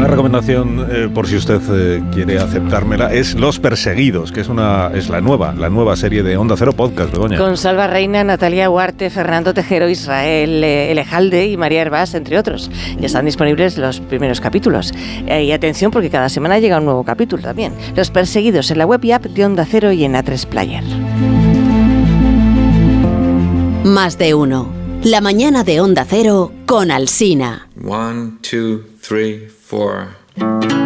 una recomendación, por si usted quiere aceptármela, es Los Perseguidos, que es la nueva serie de Onda Cero Podcast, Begoña. Con Salva Reina, Natalia Huarte, Fernando Tejero, Israel Elejalde y María Hervás, entre otros. Ya están disponibles los primeros capítulos. Y atención, porque cada semana llega un nuevo capítulo también. Los Perseguidos en la web y app de Onda Cero y en A3 Player. Más de uno. La mañana de Onda Cero con Alsina. 1, 2, 3, 4.